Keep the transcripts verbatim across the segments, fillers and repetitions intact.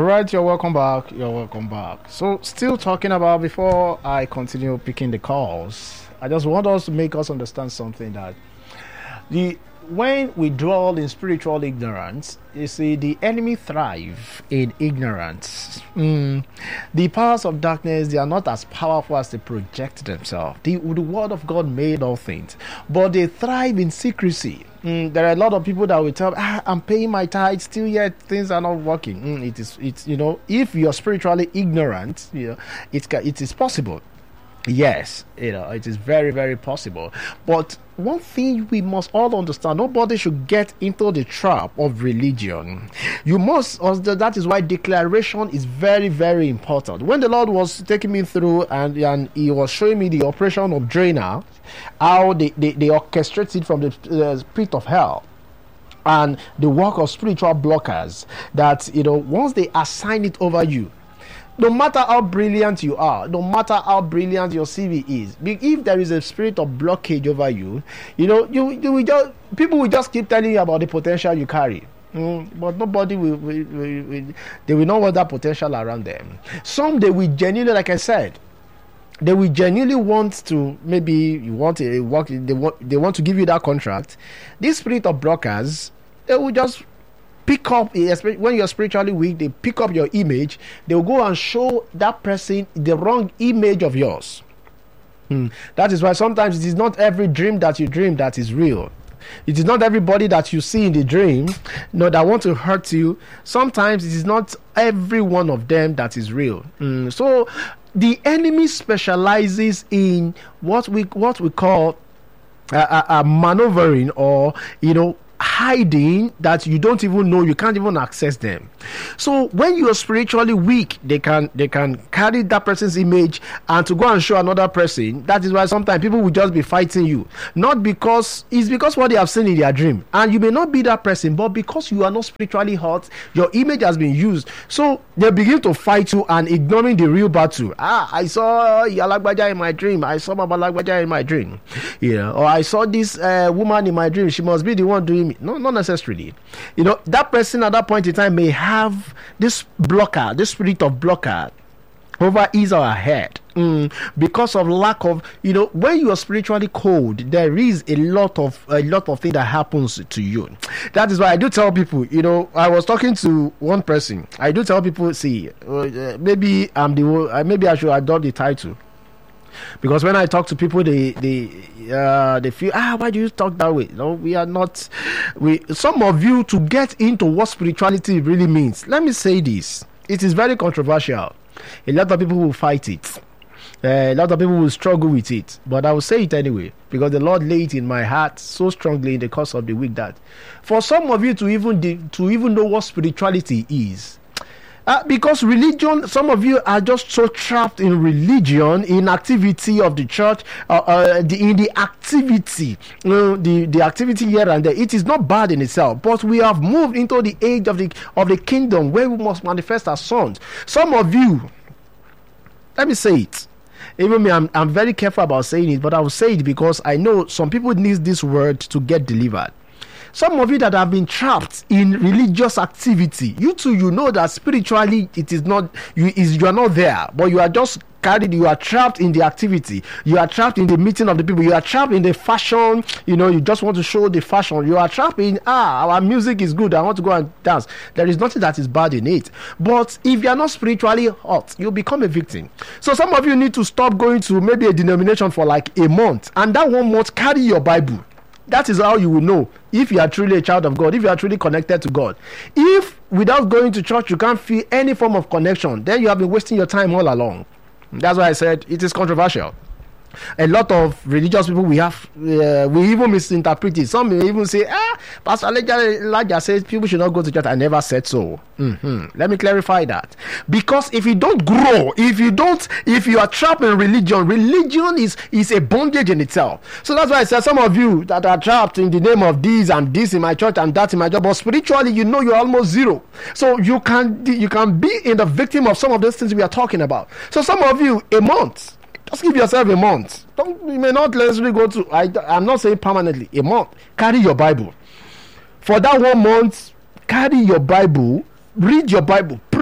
right, you're welcome back. You're welcome back. So, still talking about before I continue picking the calls, I just want us to make us understand something that the when we dwell in spiritual ignorance, you see, the enemy thrive in ignorance. Mm. The powers of darkness, they are not as powerful as they project themselves. The, the word of God made all things, but they thrive in secrecy. Mm. There are a lot of people that will tell, ah, I'm paying my tithes, still yet things are not working. Mm. It is, it's, you know, if you're spiritually ignorant, you know, it, it is possible. Yes, you know, it is very, very possible. But one thing we must all understand, nobody should get into the trap of religion. You must, that is why declaration is very, very important. When the Lord was taking me through and, and he was showing me the operation of Draenor, how they, they, they orchestrate it from the uh, pit of hell, and the work of spiritual blockers, that, you know, once they assign it over you, no matter how brilliant you are, no matter how brilliant your C V is, if there is a spirit of blockage over you, you know, you, you will just, people will just keep telling you about the potential you carry. Mm, but nobody will, will, will, will, they will not want that potential around them. Some, they will genuinely, like I said, they will genuinely want to, maybe you want a work, they want, they want to give you that contract. This spirit of blockers, they will just pick up, when you're spiritually weak, they pick up your image. They'll go and show that person the wrong image of yours. Hmm. That is why sometimes it is not every dream that you dream that is real. It is not everybody that you see in the dream, no, that want to hurt you. Sometimes it is not every one of them that is real. Hmm. So the enemy specializes in what we what we call a, a, a maneuvering, or, you know, hiding, that you don't even know, you can't even access them. So when you are spiritually weak, they can they can carry that person's image and to go and show another person. That is why sometimes people will just be fighting you, not because it's because what they have seen in their dream, and you may not be that person, but because you are not spiritually hurt, your image has been used, so they begin to fight you and ignoring the real battle. Ah, I saw Yalagbaja in my dream, I saw Babalagbaja in my dream, you know, or I saw this uh, woman in my dream, she must be the one doing me. No, not necessarily. You know, that person at that point in time may have this blocker, this spirit of blocker over his or her head, mm, because of lack of, you know, when you are spiritually cold, there is a lot of a lot of things that happens to you. That is why I do tell people, you know, I was talking to one person, I do tell people, see, uh, maybe I'm the uh, maybe I should adopt the title. Because when I talk to people, they they uh, they feel, ah, why do you talk that way? No, we are not. We some of you, to get into what spirituality really means. Let me say this: it is very controversial. A lot of people will fight it. Uh, a lot of people will struggle with it. But I will say it anyway, because the Lord laid it in my heart so strongly in the course of the week that for some of you to even de- to even know what spirituality is. Uh, because religion, some of you are just so trapped in religion, in activity of the church, uh, uh, the, in the activity, you know, the, the activity here and there. It is not bad in itself, but we have moved into the age of the of the kingdom where we must manifest as sons. Some of you, let me say it. Even me, I'm, I'm very careful about saying it, but I will say it because I know some people need this word to get delivered. Some of you that have been trapped in religious activity, you too, you know that spiritually it is not, you is you are not there, but you are just carried, you are trapped in the activity, you are trapped in the meeting of the people, you are trapped in the fashion, you know, you just want to show the fashion, you are trapped in, ah, our music is good, I want to go and dance. There is nothing that is bad in it, but if you are not spiritually hot, you become a victim. So some of you need to stop going to maybe a denomination for like a month, and that one month carry your Bible. That is how you will know if you are truly a child of God, if you are truly connected to God. If without going to church you can't feel any form of connection, then you have been wasting your time all along. That's why I said it is controversial. A lot of religious people we have, uh, we even misinterpret it. Some may even say, ah, Pastor Elijah says people should not go to church. I never said so. Mm-hmm. Let me clarify that. Because if you don't grow, if you don't, if you are trapped in religion, religion is, is a bondage in itself. So that's why I said some of you that are trapped in the name of this and this in my church and that in my job, but spiritually, you know, you're almost zero. So you can, you can be in the victim of some of those things we are talking about. So some of you, a month, just give yourself a month. Don't, you may not necessarily go to, I, I'm not saying permanently, a month. Carry your Bible. For that one month, carry your Bible, read your Bible, pray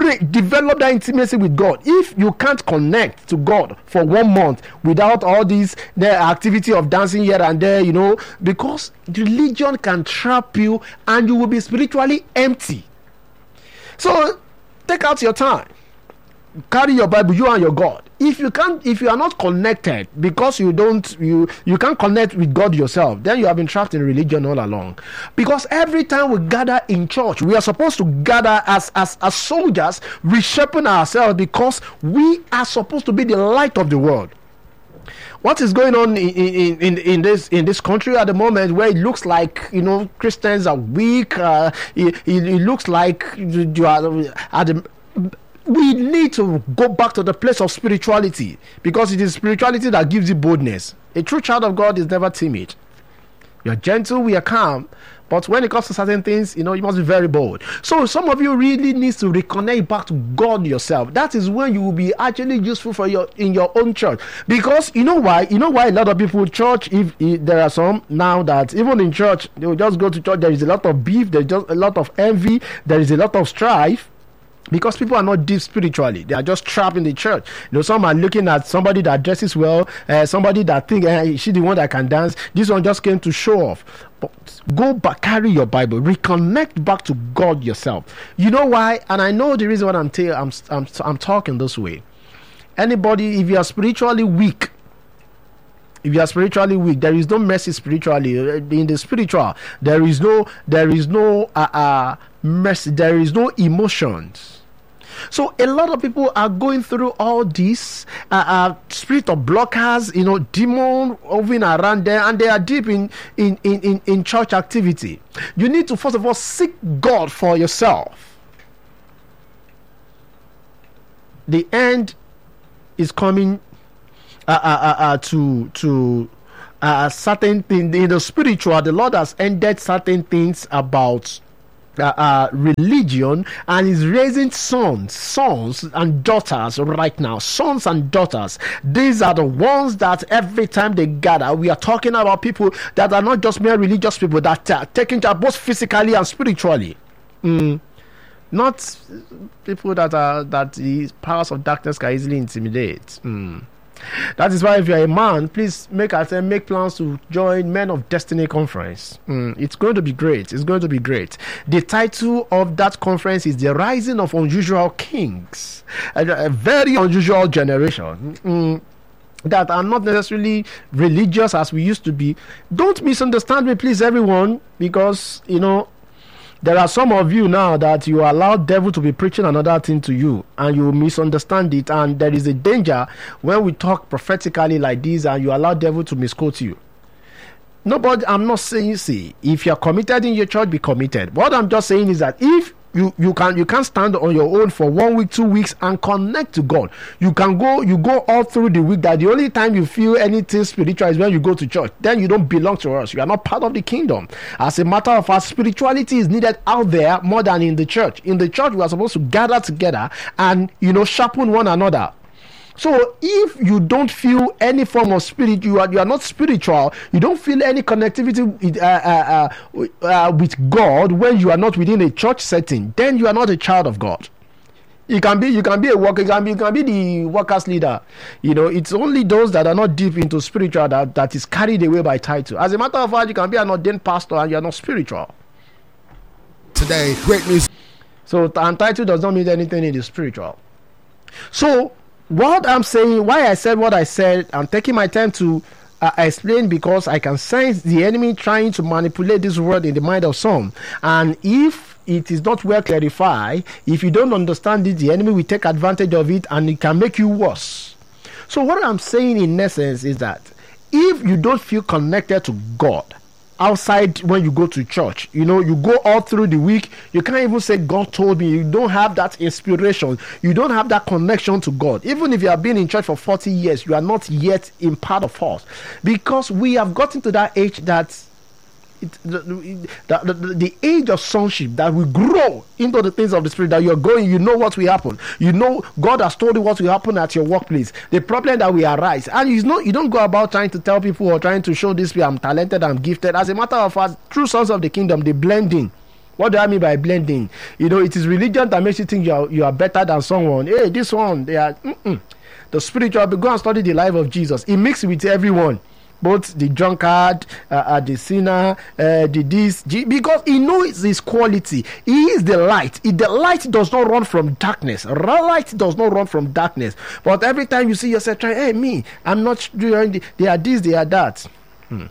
pray, develop that intimacy with God. If you can't connect to God for one month without all this the activity of dancing here and there, you know, because religion can trap you and you will be spiritually empty. So take out your time, carry your Bible, you and your God. If you can't, if you are not connected, because you don't, you you can't connect with God yourself, then you have been trapped in religion all along. Because every time we gather in church, we are supposed to gather as as as soldiers, reshaping ourselves, because we are supposed to be the light of the world. What is going on in, in, in, in this in this country at the moment, where it looks like, you know, Christians are weak, uh, it, it, it looks like you are at the we need to go back to the place of spirituality, because it is spirituality that gives you boldness. A true child of God is never timid. We are gentle, we are calm, but when it comes to certain things, you know, you must be very bold. So some of you really need to reconnect back to God yourself. That is when you will be actually useful for your in your own church. Because you know why? You know why a lot of people church, if, if there are some now that even in church, they will just go to church, there is a lot of beef, there is just a lot of envy, there is a lot of strife. Because people are not deep spiritually, they are just trapped in the church. You know, some are looking at somebody that dresses well, uh, somebody that think eh, she's the one that can dance. This one just came to show off. But go back, carry your Bible, reconnect back to God yourself. You know why? And I know the reason why I'm t- I'm, I'm I'm talking this way. Anybody, if you are spiritually weak, if you are spiritually weak, there is no mercy spiritually. In the spiritual, there is no there is no uh, uh, mercy. There is no emotions. So a lot of people are going through all this uh, uh, spirit of blockers, you know, demon moving around there, and they are deep in, in, in, in, in church activity. You need to first of all seek God for yourself. The end is coming uh, uh, uh, uh, to to uh, certain things in the spiritual. The Lord has ended certain things about Uh, uh, religion, and is raising sons, sons and daughters right now. Sons and daughters. These are the ones that every time they gather, we are talking about people that are not just mere religious people, that are taking care both physically and spiritually. Mm. Not people that are that the powers of darkness can easily intimidate. Mm. That is why if you're a man, please make attempt, make plans to join Men of Destiny conference. Mm, it's going to be great. It's going to be great. The title of that conference is The Rising of Unusual Kings, a, a very unusual generation. Mm, that are not necessarily religious as we used to be. Don't misunderstand me, please, everyone, because, you know, there are some of you now that you allow devil to be preaching another thing to you, and you misunderstand it, and there is a danger when we talk prophetically like this and you allow devil to misquote you. Nobody, I'm not saying, see, if you're committed in your church, be committed. What I'm just saying is that if you you can you can stand on your own for one week, two weeks and connect to God, you can go you go all through the week, that the only time you feel anything spiritual is when you go to church. Then you don't belong to us. You are not part of the kingdom. As a matter of fact, spirituality is needed out there more than in the church. In the church, we are supposed to gather together and, you know, sharpen one another. So if you don't feel any form of spirit, you are you are not spiritual, you don't feel any connectivity with, uh, uh, uh, uh, with God when you are not within a church setting, then you are not a child of God. You can be you can be a worker, you can be, you can be the workers leader. You know, it's only those that are not deep into spiritual that, that is carried away by title. As a matter of fact, you can be an ordained pastor and you are not spiritual. Today, great news. So and title does not mean anything in the spiritual. So what I'm saying, why I said what I said, I'm taking my time to uh, explain, because I can sense the enemy trying to manipulate this word in the mind of some. And if it is not well clarified, if you don't understand it, the enemy will take advantage of it and it can make you worse. So what I'm saying in essence is that if you don't feel connected to God outside when you go to church, you know, you go all through the week, you can't even say God told me. You don't have that inspiration, you don't have that connection to God. Even if you have been in church for forty years, you are not yet in part of us, because we have gotten to that age that it, the, the, the, the age of sonship, that we grow into the things of the spirit, that you're going, you know what will happen, you know God has told you what will happen at your workplace, the problem that will arise, and you know you don't go about trying to tell people or trying to show this people I'm talented, I'm gifted. As a matter of fact, true sons of the kingdom, they blend in. What do I mean by blending? You know, it is religion that makes you think you are you are better than someone. Hey, this one, they are. Mm-mm. The spiritual. Go and study the life of Jesus. He mixed with everyone, both the drunkard, uh, uh, the sinner, uh, the this, because he knows his quality. He is the light. He, the light does not run from darkness. Light does not run from darkness. But every time you see yourself trying, hey, me, I'm not doing. The, they are this, they are that. Hmm.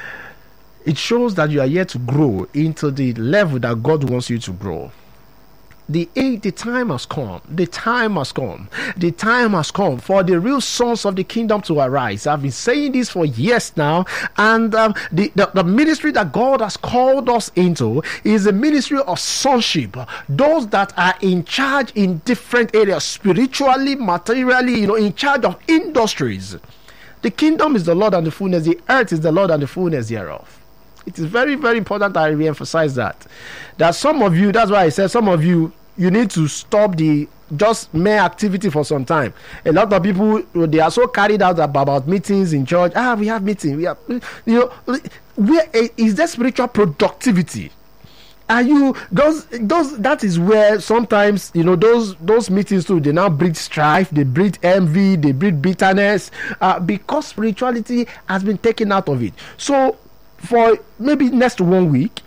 It shows that you are yet to grow into the level that God wants you to grow. The age, the time has come. The time has come. The time has come for the real sons of the kingdom to arise. I've been saying this for years now, and um, the, the the ministry that God has called us into is a ministry of sonship. Those that are in charge in different areas, spiritually, materially, you know, in charge of industries. The kingdom is the Lord and the fullness. The earth is the Lord and the fullness thereof. It is very, very important that I re-emphasize that. That some of you, that's why I said some of you, you need to stop the just mere activity for some time. A lot of people, they are so carried out about meetings in church. Ah, we have meetings. We have, you know, where is there spiritual productivity? Are you those those that is where sometimes, you know, those those meetings too, they now breed strife, they breed envy, they breed bitterness, uh, because spirituality has been taken out of it. So for maybe next one week,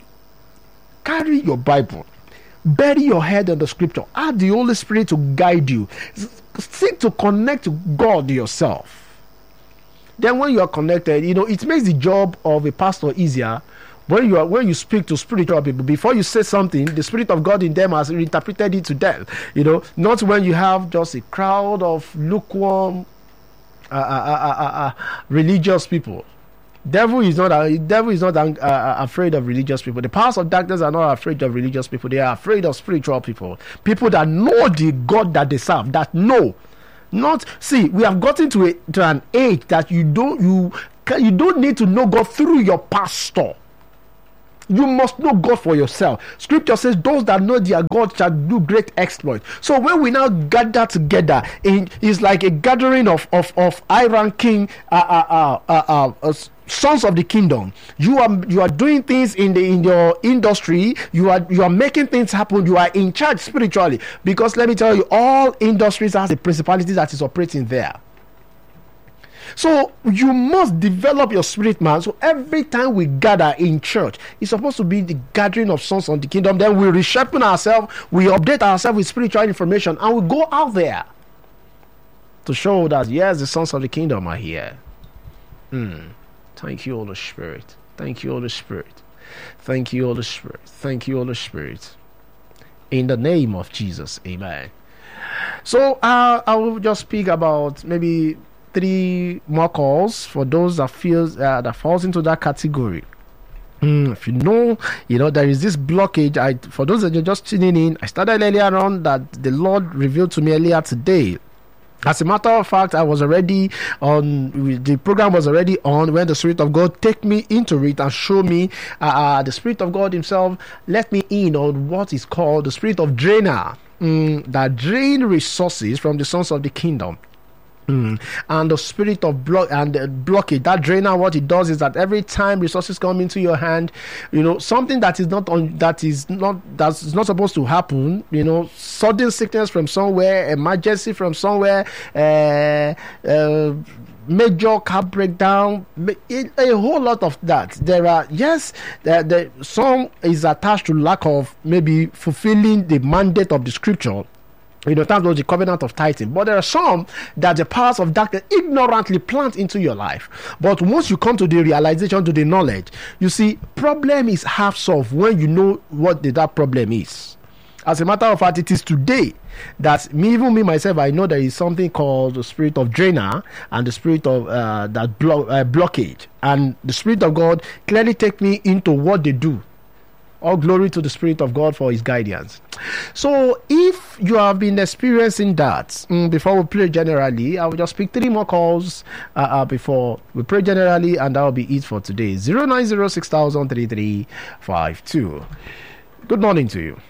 carry your Bible, bury your head in the scripture, ask the Holy Spirit to guide you, seek to connect to God yourself. Then when you are connected, you know, it makes the job of a pastor easier. When you are when you speak to spiritual people, before you say something, the Spirit of God in them has interpreted it to them. You know, not when you have just a crowd of lukewarm uh, uh, uh, uh, uh, religious people. Devil is not uh, devil is not uh, afraid of religious people. The powers of darkness are not afraid of religious people. They are afraid of spiritual people. People that know the God that they serve. That know, not see. We have gotten to a, to an age that you don't you you don't need to know God through your pastor. You must know God for yourself. Scripture says, "Those that know their God shall do great exploits." So when we now gather together, in it's like a gathering of of of high-ranking uh, uh, uh, uh, uh, sons of the kingdom. You are you are doing things in the in your industry. You are you are making things happen. You are in charge spiritually. Because let me tell you, all industries has a principality that is operating there. So you must develop your spirit, man. So every time we gather in church, it's supposed to be the gathering of sons of the kingdom. Then we resharpen ourselves, we update ourselves with spiritual information, and we go out there to show that yes, the sons of the kingdom are here. Mm. Thank you, Holy Spirit. Thank you, Holy Spirit. Thank you, Holy Spirit. Thank you, Holy Spirit. In the name of Jesus, amen. So uh, I will just speak about maybe three more calls for those that feels uh, that falls into that category. Mm, if you know, you know there is this blockage. I for those that are just tuning in, I started earlier on that the Lord revealed to me earlier today. As a matter of fact, I was already on, the program was already on when the Spirit of God take me into it and show me, uh, uh, the Spirit of God himself let me in on what is called the spirit of drainer, mm, that drain resources from the sons of the kingdom. Mm. And the spirit of block and uh, blockage, that drainer, what it does is that every time resources come into your hand, you know, something that is not on that is not that's not supposed to happen, you know, sudden sickness from somewhere, emergency from somewhere, uh, uh major car breakdown, a whole lot of that. There are yes, there, there some is attached to lack of maybe fulfilling the mandate of the scripture. You know, terms of the covenant of tithing. But there are some that the powers of darkness ignorantly plant into your life. But once you come to the realization, to the knowledge, you see, problem is half solved when you know what the, that problem is. As a matter of fact, it is today that me, even me myself, I know there is something called the spirit of drainer and the spirit of uh, that blo- uh, blockage. And the Spirit of God clearly take me into what they do. All glory to the Spirit of God for his guidance. So if you have been experiencing that, mm, before we pray generally, I will just pick three more calls uh, uh, before we pray generally, and that will be it for today. zero nine zero six thousand three three five two. Good morning to you.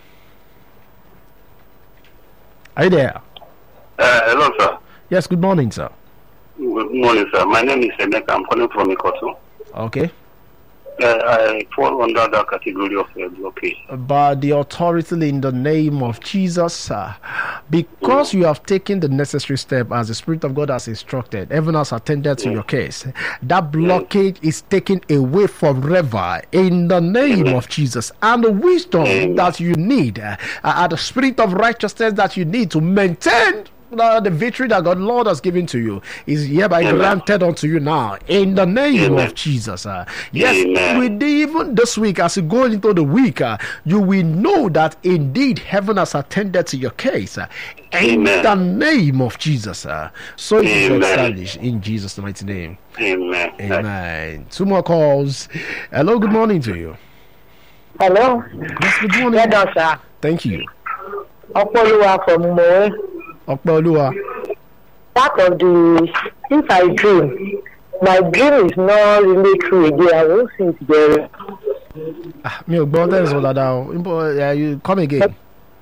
Are you there? Uh, hello, sir. Yes, good morning, sir. Good morning, sir. My name is Emeka. I'm calling from Ikoto. Okay. Uh, I fall under that category of uh, blockage. By the authority in the name of Jesus, uh, because you have taken the necessary step as the Spirit of God has instructed, heaven has attended to your case. That blockage is taken away forever in the name Amen. of Jesus. And the wisdom Amen. that you need, uh, and the spirit of righteousness that you need to maintain Uh, the victory that God Lord has given to you is hereby Amen. granted unto you now in the name Amen. of Jesus. Uh, yes, Amen. we even this week, as you go into the week, uh, you will know that indeed heaven has attended to your case uh, in Amen. the name of Jesus. Uh, so it is Amen. established in Jesus' mighty name. Amen. Amen. Two more calls. Hello, good morning to you. Hello. Yes, good morning. Well done, sir. Thank you. Opoluwa from Moe. Okpeoluwa. Part of the, if I dream, my dream is not really true again. I won't see it there. Ah, mi ò gbọ́ tẹ́lẹ̀ sọ dáadáa o. Impo- uh, you come again.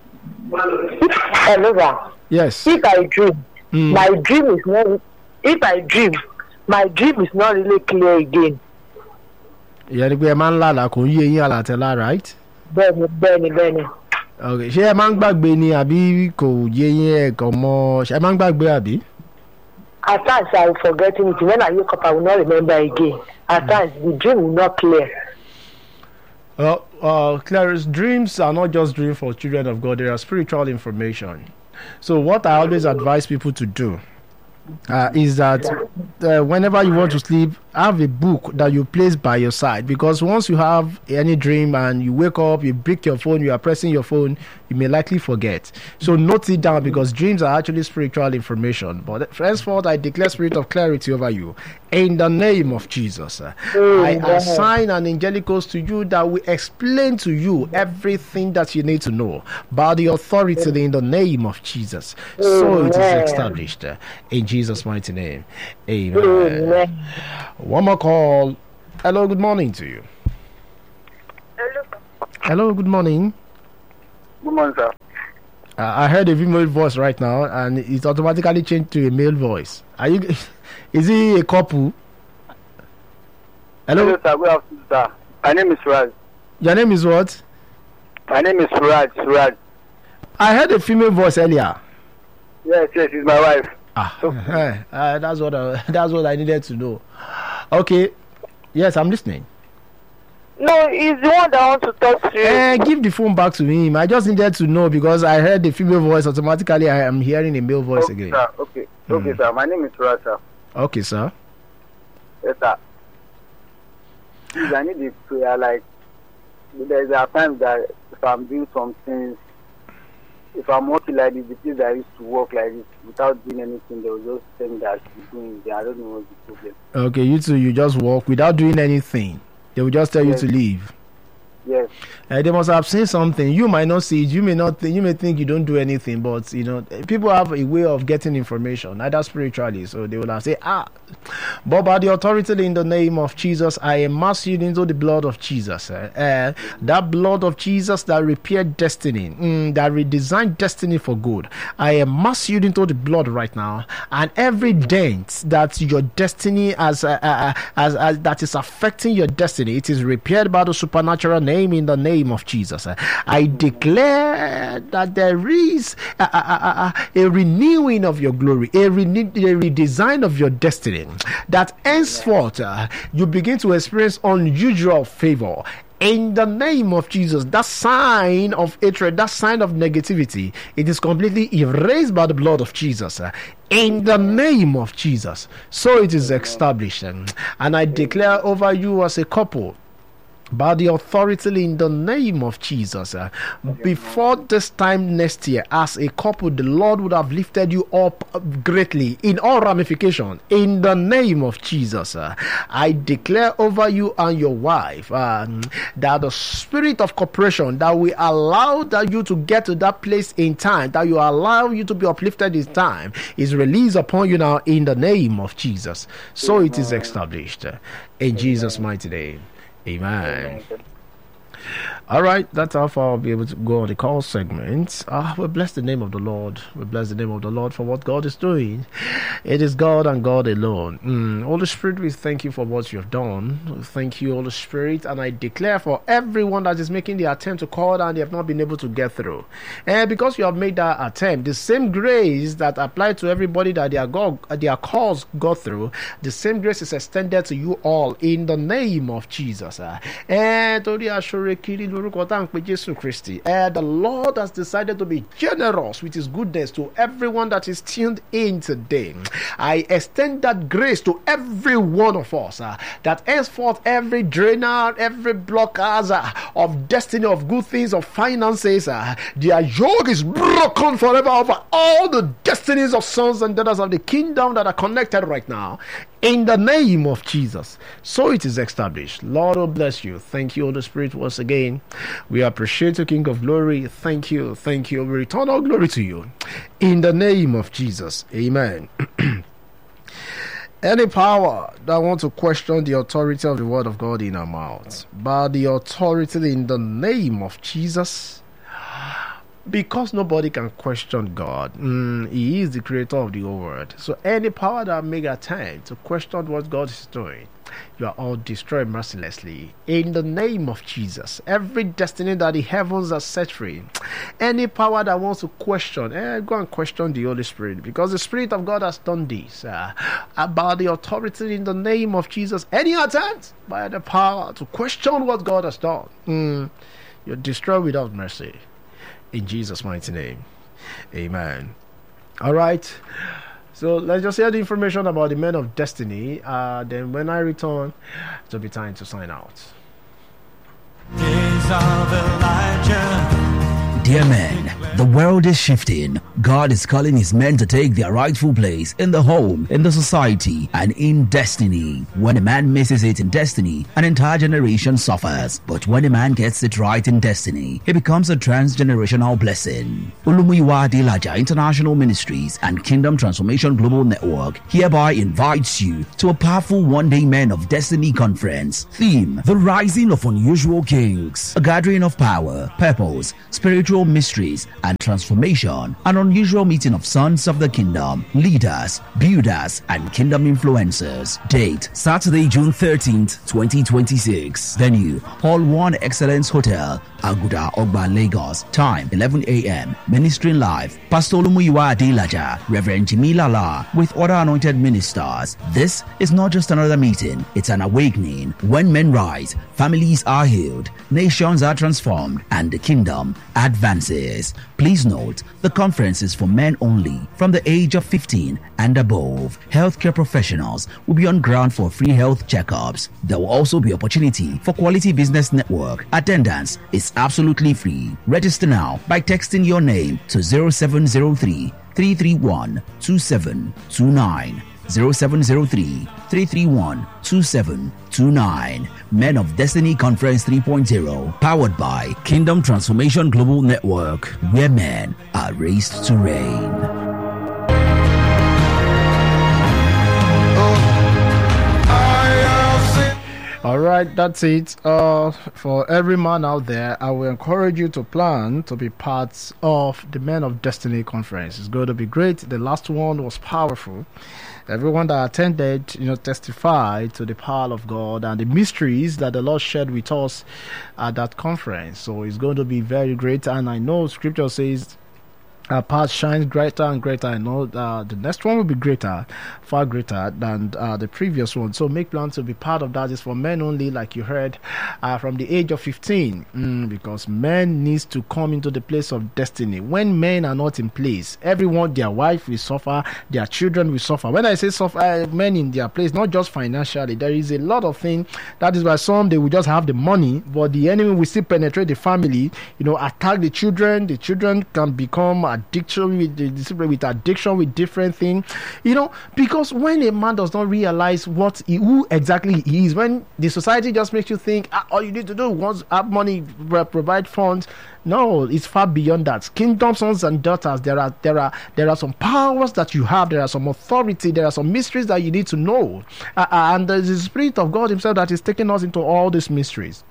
Hello, sir. Yes. If I dream, Mm. my dream is not, if I dream, my dream is not really clear again. ìyẹn ni pé ẹ máa ń lálàá kò ń yé yín àlàtẹ́lá, right? Benny, Benny, Benny. Okay. Ṣé ẹ máa ń gbàgbé ni àbí kò yé yín ẹ̀kan mọ́? Ṣé ẹ máa ń gbàgbé àbí? At times I will forget it. When I wake up, I will not remember again. At times the dream will not clear. Well, uh, Clarice, dreams are not just dreams for children of God. They are spiritual information. So what I always advise people to do uh, is that uh, whenever you want to sleep, have a book that you place by your side, because once you have any dream and you wake up, you break your phone, you are pressing your phone, you may likely forget. So note it down, because dreams are actually spiritual information. But henceforth, I declare spirit of clarity over you in the name of Jesus. Uh, I assign an angelic host to you that will explain to you everything that you need to know by the authority in the name of Jesus. So it is Amen. established uh, in Jesus' mighty name. Amen. Amen. One more call. Hello, good morning to you. Hello. Hello, good morning. Good morning, sir. Uh, I heard a female voice right now, and it automatically changed to a male voice. Are you? Is he a couple? Hello. Hello, sir. Good afternoon, sir. My name is Suraj. Your name is what? My name is Suraj. Suraj. I heard a female voice earlier. Yes, yes, he's my wife. Ah, uh, that's what I, that's what I needed to know. Okay. Yes, I'm listening. No, he's the one that wants to talk to you. Uh, give the phone back to him. I just needed to know, because I heard the female voice automatically. I am hearing a male voice okay, again. Sir. Okay, okay, Hmm. sir. My name is Suraj, sir. Okay, sir. Yes, sir. Please, I need a prayer. Like, there's a time that if I'm doing some things, if I'm working like this, the place I used to work like this without doing anything, they will just tell me that I should be doing it. I don't know what's the problem. Okay, you two, you just walk without doing anything. They will just tell Yes. you to leave. Yes. Uh, they must have seen something. You might not see it. You may not. Think, you may think you don't do anything, but you know, people have a way of getting information, either spiritually. So they will have say, ah, but by the authority in the name of Jesus, I immerse you into the blood of Jesus. Uh, uh, that blood of Jesus that repaired destiny, mm, that redesigned destiny for good. I immerse you into the blood right now, and every dent that your destiny as, uh, uh, as, as that is affecting your destiny, it is repaired by the supernatural name in the name of Jesus. Uh, I declare that there is a, a, a, a, a renewing of your glory, a, renew, a redesign of your destiny, that henceforth uh, you begin to experience unusual favor. In the name of Jesus, that sign of hatred, that sign of negativity, it is completely erased by the blood of Jesus. uh, In the name of Jesus. So it is established. um, And I declare over you as a couple, by the authority in the name of Jesus, uh, before this time next year, as a couple, the Lord would have lifted you up greatly in all ramifications. In the name of Jesus, uh, I declare over you and your wife um, that the spirit of cooperation that will allow that you to get to that place in time, that you allow you to be uplifted in time, is released upon you now in the name of Jesus. So it is established uh, in Jesus' mighty name. Amen. All right, that's how far I'll be able to go on the call segment. Ah, we bless the name of the Lord. We bless the name of the Lord for what God is doing. It is God and God alone. Mm. Holy Spirit, we thank you for what you have done. We thank you, Holy Spirit, and I declare for everyone that is making the attempt to call and they have not been able to get through. And because you have made that attempt, the same grace that applied to everybody that their, go- their calls go through, the same grace is extended to you all in the name of Jesus. And to the Uh, the Lord has decided to be generous with his goodness to everyone that is tuned in today. I extend that grace to every one of us, uh, that henceforth every drainer, every blocker uh, of destiny, of good things, of finances, uh, their yoke is broken forever over all the destinies of sons and daughters of the kingdom that are connected right now. In the name of Jesus. So it is established. Lord, oh bless you. Thank you, Holy Spirit, once again. We appreciate you, King of Glory. Thank you. Thank you. We return all glory to you. In the name of Jesus. Amen. Any power that wants to question the authority of the word of God in our mouths, by the authority in the name of Jesus, because nobody can question God. Mm, he is the creator of the whole world. So any power that make attempt to question what God is doing, you are all destroyed mercilessly. In the name of Jesus. Every destiny that the heavens are set free. Any power that wants to question, eh, go and question the Holy Spirit. Because the Spirit of God has done this. Uh, about the authority in the name of Jesus. Any attempt by the power to question what God has done, mm, you're destroyed without mercy. In Jesus' mighty name. Amen. All right. So let's just hear the information about the men of destiny. Uh, then when I return, it'll be time to sign out. Days of Elijah. Dear men, the world is shifting. God is calling his men to take their rightful place in the home, in the society, and in destiny. When a man misses it in destiny, an entire generation suffers. But when a man gets it right in destiny, he becomes a transgenerational blessing. Olumuyiwa Adelaja International Ministries and Kingdom Transformation Global Network hereby invites you to a powerful one-day Men of Destiny conference. Theme: The Rising of Unusual Kings. A gathering of power, purpose, spiritual mysteries, and transformation. An unusual meeting of sons of the kingdom, leaders, builders, and kingdom influencers. Date: Saturday, June thirteenth, twenty twenty-six. Venue: Hall one Excellence Hotel, Aguda, Ogba, Lagos. Time: eleven a.m. Ministering live: Pastor Olumuyiwa Adelaja, Reverend Jimmy Lala, with other anointed ministers. This is not just another meeting, it's an awakening. When men rise, families are healed, nations are transformed, and the kingdom advances. Please note, the conference is for men only from the age of fifteen and above. Healthcare professionals will be on ground for free health checkups. There will also be opportunity for quality business network. Attendance is absolutely free. Register now by texting your name to zero seven zero three, three three one, two seven two nine. zero seven zero three, three three one, two seven two nine. Men of Destiny Conference three point oh, powered by Kingdom Transformation Global Network, where men are raised to reign. All right, that's it. Uh, for every man out there, I will encourage you to plan to be part of the Men of Destiny Conference. It's going to be great. The last one was powerful. Everyone that attended, you know, testified to the power of God and the mysteries that the Lord shared with us at that conference. So it's going to be very great. And I know Scripture says our path shines greater and greater. I know uh, the next one will be greater, far greater than uh, the previous one. So make plans to be part of that. It's for men only, like you heard, uh, from the age of fifteen, mm, because men needs to come into the place of destiny. When men are not in place, everyone, their wife will suffer, their children will suffer. When I say suffer, uh, men in their place, not just financially, there is a lot of things. That is why some, they will just have the money, but the enemy will still penetrate the family, you know, attack the children. The children can become addiction with with addiction with different things, you know, because when a man does not realize what he, who exactly he is, when the society just makes you think ah, all you need to do once have money, provide funds. No, it's far beyond that. Kingdom sons and daughters, there are there are there are some powers that you have, there are some authority, there are some mysteries that you need to know, uh, and there's the Spirit of God Himself that is taking us into all these mysteries.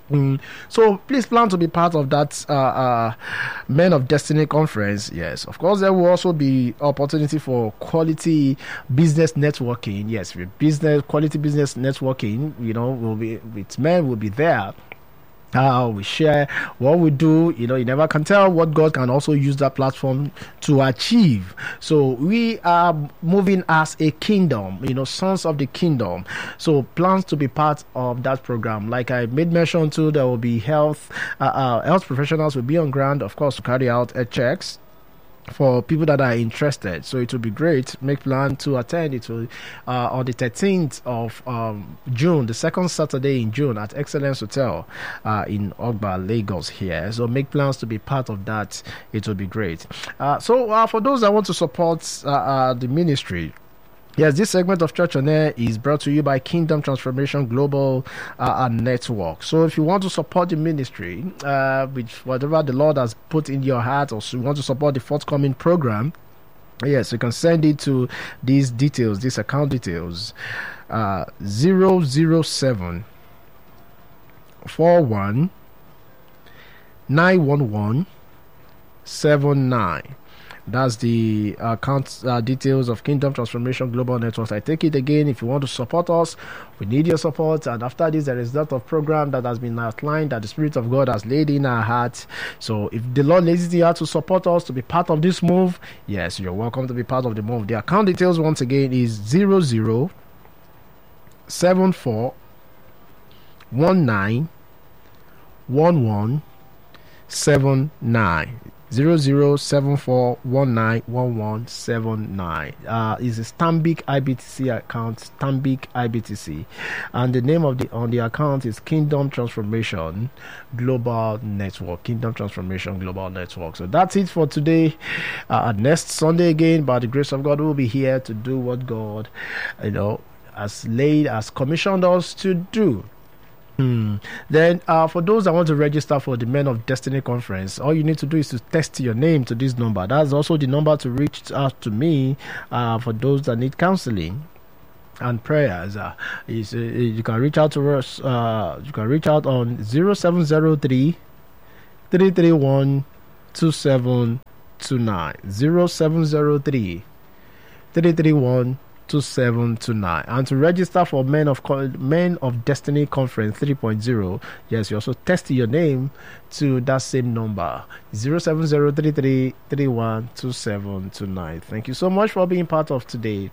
Mm. So please plan to be part of that uh, uh, Men of Destiny conference. Yes, of course, there will also be opportunity for quality business networking. Yes, with business quality business networking, you know, will be with men will be there. Uh, we share what we do. You know, you never can tell what God can also use that platform to achieve. So we are moving as a kingdom, you know, sons of the kingdom. So plans to be part of that program. Like I made mention to, there will be health, uh, uh, health professionals will be on ground, of course, to carry out health checks for people that are interested. So it will be great. Make plan to attend it will, uh, on the thirteenth of um, June, the second Saturday in June at Excellence Hotel uh, in Ogba, Lagos here. So make plans to be part of that. It will be great. Uh, so uh, for those that want to support uh, uh, the ministry, yes, this segment of Church on Air is brought to you by Kingdom Transformation Global uh, Network. So if you want to support the ministry uh, with whatever the Lord has put in your heart, or so you want to support the forthcoming program, yes, you can send it to these details, these account details, uh, zero zero seven four one nine one one seven nine. That's the account uh, details of Kingdom Transformation Global Networks. I take it again. If you want to support us, we need your support. And after this, there is a lot of program that has been outlined that the Spirit of God has laid in our hearts. So if the Lord lays it here to support us, to be part of this move, yes, you're welcome to be part of the move. The account details once again is zero zero seven four one nine one one seven nine. Zero zero seven four one nine one one seven nine uh, is a Stanbic I B T C account. Stanbic I B T C, and the name of the on the account is Kingdom Transformation Global Network. Kingdom Transformation Global Network. So that's it for today. Uh, next Sunday again, by the grace of God, we'll be here to do what God, you know, has laid, has commissioned us to do. Hmm. Then uh, for those that want to register for the Men of Destiny conference, all you need to do is to text your name to this number. That's also the number to reach out to me uh, for those that need counseling and prayers. Uh, is, uh, you can reach out to us. Uh, you can reach out on zero seven zero three three three one two seven two nine. zero seven zero three three three one two seven two nine. And to register for Men of Men of Destiny Conference three point oh, yes, you also text your name to that same number, zero seven zero three three three one two seven two nine. Thank you so much for being part of today.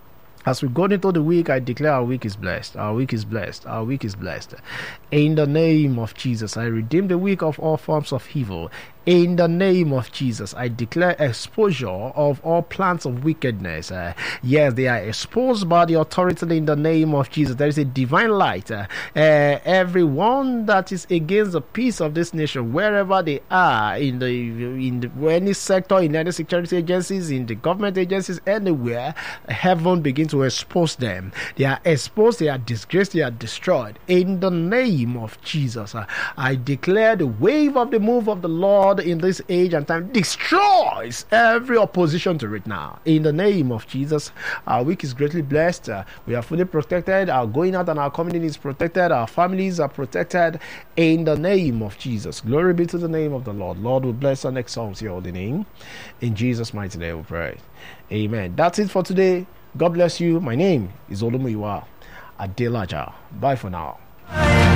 As we go into the week, I declare our week is blessed. Our week is blessed. Our week is blessed. In the name of Jesus, I redeem the week of all forms of evil. In the name of Jesus, I declare exposure of all plans of wickedness. Uh, yes, they are exposed by the authority in the name of Jesus. There is a divine light. Uh, uh, everyone that is against the peace of this nation, wherever they are, in the in the, any sector, in any security agencies, in the government agencies, anywhere, heaven begins to expose them. They are exposed, they are disgraced, they are destroyed. In the name of Jesus, uh, I declare the wave of the move of the Lord in this age and time destroys every opposition to it now. In the name of Jesus, our week is greatly blessed. Uh, we are fully protected. Our going out and our coming in is protected. Our families are protected. In the name of Jesus, glory be to the name of the Lord. Lord, we bless and exalt your holy name. In Jesus' mighty name we pray. Amen. That's it for today. God bless you. My name is Olumuyiwa Adelaja. Bye for now.